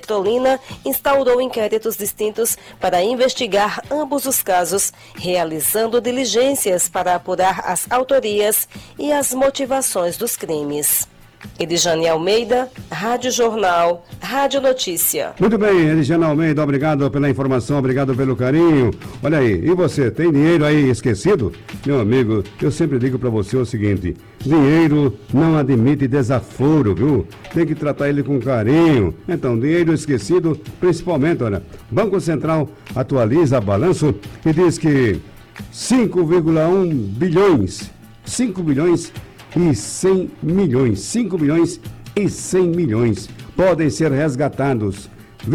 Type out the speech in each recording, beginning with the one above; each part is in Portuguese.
Petrolina instaurou inquéritos distintos para investigar ambos os casos, realizando diligências para apurar as autorias e as motivações dos crimes. Edjane Almeida, Rádio Jornal, Rádio Notícia. Muito bem, Edjane Almeida, obrigado pela informação, obrigado pelo carinho. Olha aí, e você, tem dinheiro aí esquecido? Meu amigo, eu sempre digo para você o seguinte: dinheiro não admite desaforo, viu? Tem que tratar ele com carinho. Então, dinheiro esquecido, principalmente, olha, Banco Central atualiza balanço e diz que 5,1 bilhões, 5 bilhões e 100 milhões, 5 bilhões e 100 milhões podem ser resgatados.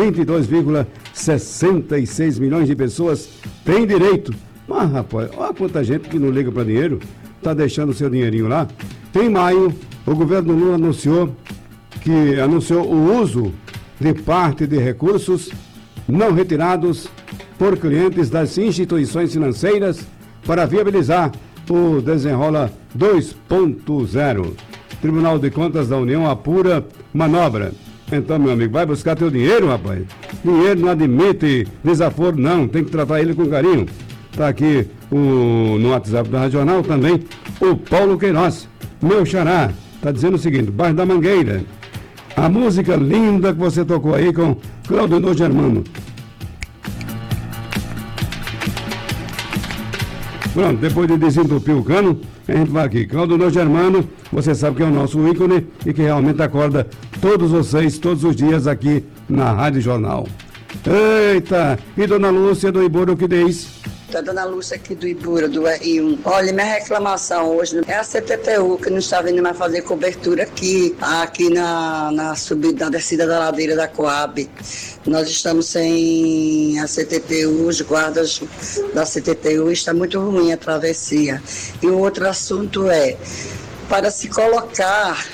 22,66 milhões de pessoas têm direito. Mas, rapaz, olha quanta gente que não liga para dinheiro, está deixando o seu dinheirinho lá. Em maio, o governo Lula anunciou o uso de parte de recursos não retirados por clientes das instituições financeiras para viabilizar o Desenrola 2.0. Tribunal de Contas da União apura manobra. Então, meu amigo, vai buscar teu dinheiro, rapaz. Dinheiro não admite desaforo, não. Tem que tratar ele com carinho. Está aqui no WhatsApp da Regional também o Paulo Queiroz, meu xará. Está dizendo o seguinte: bairro da Mangueira. A música linda que você tocou aí com Claudinor Germano. Pronto, depois de desentupir o cano, a gente vai aqui. Claudinor Germano, você sabe que é o nosso ícone e que realmente acorda todos vocês, todos os dias aqui na Rádio Jornal. Eita! E Dona Lúcia do Iburo, que diz? A Dona Lúcia aqui do Ibura, do R1. Olha, minha reclamação hoje é a CTTU, que não está vindo mais fazer cobertura aqui na subida, na descida da ladeira da Coab. Nós estamos sem a CTTU, os guardas da CTTU, está muito ruim a travessia. E o outro assunto é, para se colocar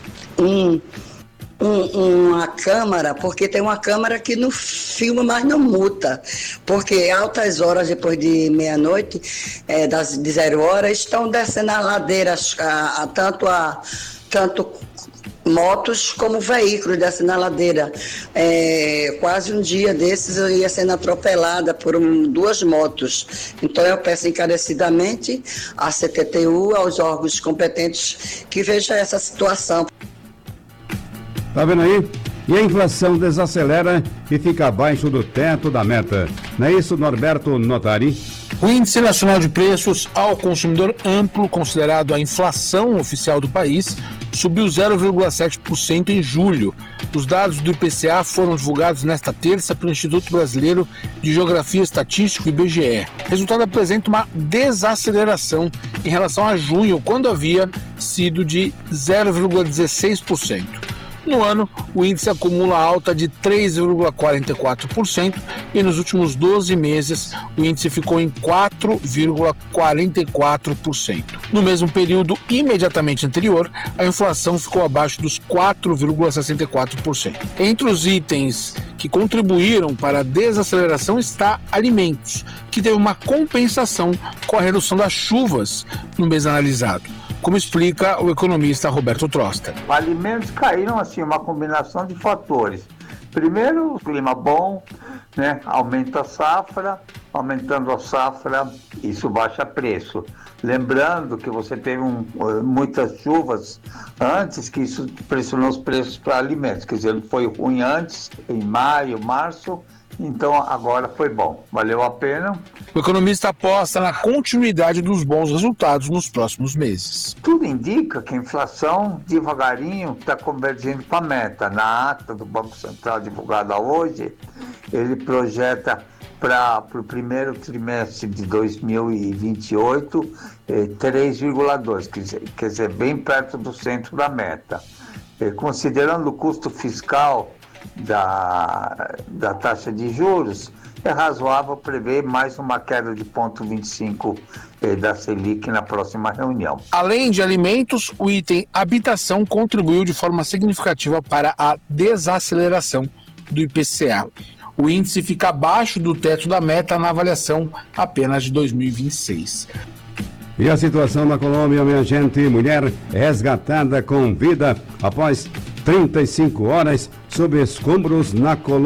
uma câmara, porque tem uma câmara que não filma, mas não multa, porque altas horas depois de meia-noite, de 0 horas, estão descendo as ladeiras, tanto motos como veículos descendo a ladeira. Quase um dia desses eu ia sendo atropelada por 2 motos. Então eu peço encarecidamente à CTTU, aos órgãos competentes, que vejam essa situação. Tá vendo aí? E a inflação desacelera e fica abaixo do teto da meta. Não é isso, Norberto Notari? O Índice Nacional de Preços ao Consumidor Amplo, considerado a inflação oficial do país, subiu 0,7% em julho. Os dados do IPCA foram divulgados nesta terça pelo Instituto Brasileiro de Geografia e Estatística, IBGE. O resultado apresenta uma desaceleração em relação a junho, quando havia sido de 0,16%. No ano, o índice acumula alta de 3,44% e nos últimos 12 meses o índice ficou em 4,44%. No mesmo período imediatamente anterior, a inflação ficou abaixo dos 4,64%. Entre os itens que contribuíram para a desaceleração está alimentos, que teve uma compensação com a redução das chuvas no mês analisado, como explica o economista Roberto Trosta. Alimentos caíram assim, uma combinação de fatores. Primeiro, o clima bom, né? Aumenta a safra, aumentando a safra, isso baixa preço. Lembrando que você teve muitas chuvas antes, que isso pressionou os preços para alimentos. Quer dizer, foi ruim antes, em maio, março, então agora foi bom, valeu a pena. O economista aposta na continuidade dos bons resultados nos próximos meses. Tudo indica que a inflação devagarinho está convergindo para a meta. Na ata do Banco Central divulgada hoje, ele projeta para o primeiro trimestre de 2028 3,2%, quer dizer, bem perto do centro da meta. Considerando o custo fiscal da taxa de juros, é razoável prever mais uma queda de 0,25 da Selic na próxima reunião. Além de alimentos, o item habitação contribuiu de forma significativa para a desaceleração do IPCA. O índice fica abaixo do teto da meta na avaliação apenas de 2026. E a situação na Colômbia, minha gente: mulher resgatada com vida após 35 horas, sob escombros na colônia.